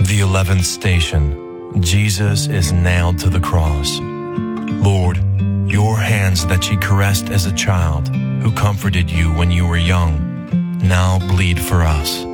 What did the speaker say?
The 11th station. Jesus is nailed to the cross. Lord, your hands that ye caressed as a child, who comforted you when you were young, now bleed for us.